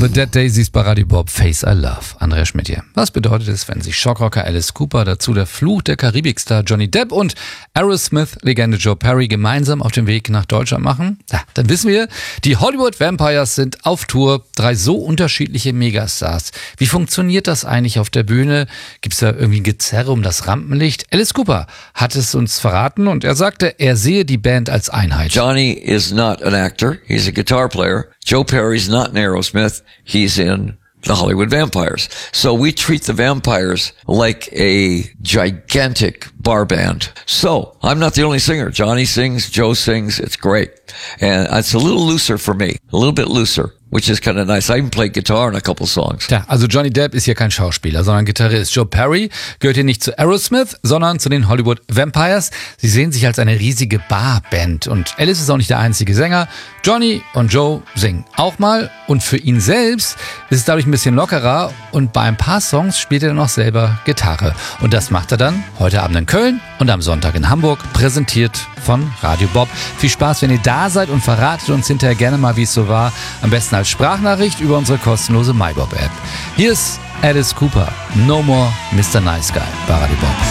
The Dead Daisies bei Radio Bob, Face I Love. Andrea Schmidt hier. Was bedeutet es, wenn sich Shockrocker Alice Cooper, dazu der Fluch der Karibik-Star Johnny Depp und Aerosmith-Legende Joe Perry gemeinsam auf den Weg nach Deutschland machen? Ja, dann wissen wir, die Hollywood Vampires sind auf Tour. 3 so unterschiedliche Megastars. Wie funktioniert das eigentlich auf der Bühne? Gibt es da irgendwie ein Gezerre um das Rampenlicht? Alice Cooper hat es uns verraten und er sagte, er sehe die Band als Einheit. Johnny is not an actor. He's a guitar player. Joe Perry's not in Aerosmith. He's in the Hollywood Vampires. So we treat the Vampires like a gigantic bar band. So I'm not the only singer. Johnny sings, Joe sings. It's great. And it's a little looser for me, a little bit looser, which is kind of nice. I even played guitar in a couple songs. Tja, also Johnny Depp ist hier kein Schauspieler, sondern Gitarrist. Joe Perry gehört hier nicht zu Aerosmith, sondern zu den Hollywood Vampires. Sie sehen sich als eine riesige Barband und Alice ist auch nicht der einzige Sänger. Johnny und Joe singen auch mal und für ihn selbst ist es dadurch ein bisschen lockerer und bei ein paar Songs spielt er dann auch selber Gitarre. Und das macht er dann heute Abend in Köln und am Sonntag in Hamburg, präsentiert von Radio Bob. Viel Spaß, wenn ihr da seid und verratet uns hinterher gerne mal, wie es so war. Am besten als Sprachnachricht über unsere kostenlose MyBob-App. Hier ist Alice Cooper, No More Mr. Nice Guy bei Radio Bob.